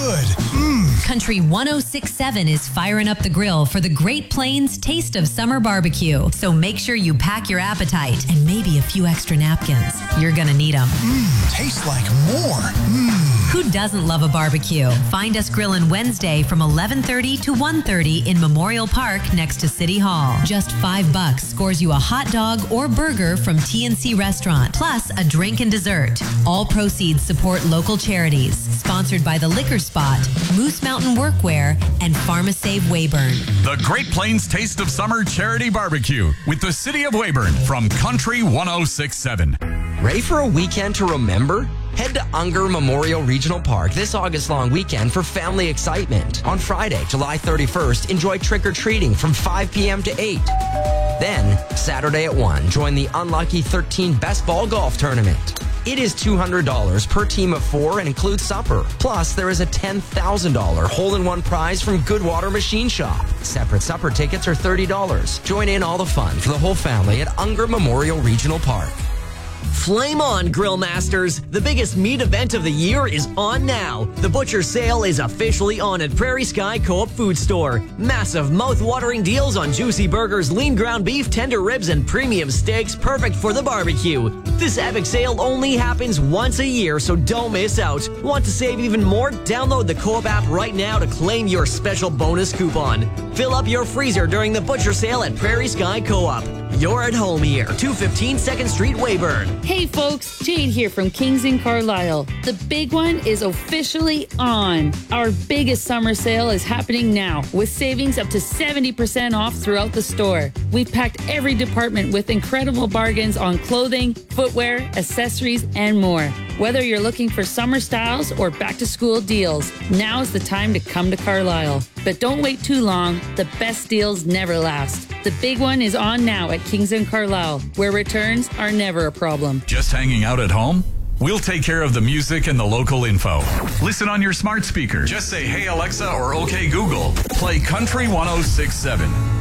good. Country 106.7 is firing up the grill for the Great Plains Taste of Summer Barbecue. So make sure you pack your appetite and maybe a few extra napkins. You're gonna need them. Tastes like more. Who doesn't love a barbecue? Find us grilling Wednesday from 11:30 to 1:30 in Memorial Park next to City Hall. Just $5 scores you a hot dog or burger from TNC Restaurant, plus a drink and dessert. All proceeds support local charities. Sponsored by the Liquor Spot, Moose Mountain Workwear, and PharmaSave Weyburn. The Great Plains Taste of Summer Charity Barbecue with the City of Weyburn from Country 106.7. Ready for a weekend to remember? Head to Unger Memorial Regional Park this August-long weekend for family excitement. On Friday, July 31st, enjoy trick-or-treating from 5 p.m. to 8. Then, Saturday at 1, join the Unlucky 13 Best Ball Golf Tournament. It is $200 per team of 4 and includes supper. Plus, there is a $10,000 hole-in-one prize from Goodwater Machine Shop. Separate supper tickets are $30. Join in all the fun for the whole family at Unger Memorial Regional Park. Flame on, Grill Masters! The biggest meat event of the year is on now. The Butcher Sale is officially on at Prairie Sky Co-op Food Store. Massive mouth-watering deals on juicy burgers, lean ground beef, tender ribs, and premium steaks, perfect for the barbecue. This epic sale only happens once a year, so don't miss out. Want to save even more? Download the Co-op app right now to claim your special bonus coupon. Fill up your freezer during the Butcher Sale at Prairie Sky Co-op. You're at home here. 215 2nd Street, Weyburn. Hey folks, Jade here from Kings and Carlisle. The big one is officially on. Our biggest summer sale is happening now with savings up to 70% off throughout the store. We've packed every department with incredible bargains on clothing, footwear, accessories, and more. Whether you're looking for summer styles or back-to-school deals, now's the time to come to Carlisle. But don't wait too long. The best deals never last. The big one is on now at Kings and Carlisle, where returns are never a problem. Just hanging out at home? We'll take care of the music and the local info. Listen on your smart speaker. Just say, "Hey Alexa" or "Okay Google." Play Country 106.7.